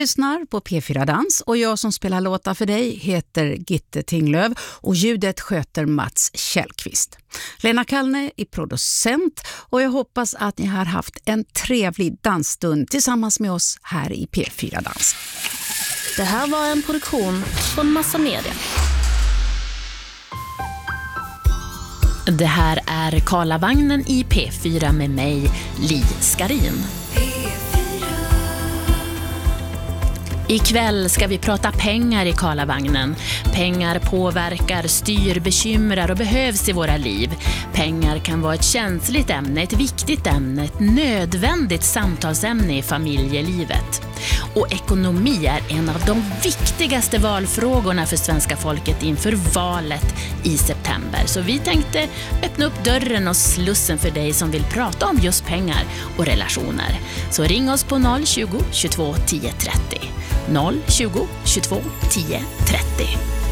Lyssnar på P4 Dans och jag som spelar låtar för dig heter Gitte Tinglöf och ljudet sköter Mats Källqvist. Lena Kallne är producent och jag hoppas att ni har haft en trevlig dansstund tillsammans med oss här i P4 Dans. Det här var en produktion från Massa Media. Det här är Karlavagnen i P4 med mig, Li Skarin. Ikväll ska vi prata pengar i Karlavagnen. Pengar påverkar, styr, bekymrar och behövs i våra liv. Pengar kan vara ett känsligt ämne, ett viktigt ämne, ett nödvändigt samtalsämne i familjelivet. Och ekonomi är en av de viktigaste valfrågorna för svenska folket inför valet i september. Så vi tänkte öppna upp dörren och slussen för dig som vill prata om just pengar och relationer. Så ring oss på 020 22 10 30. 020 22 10 30.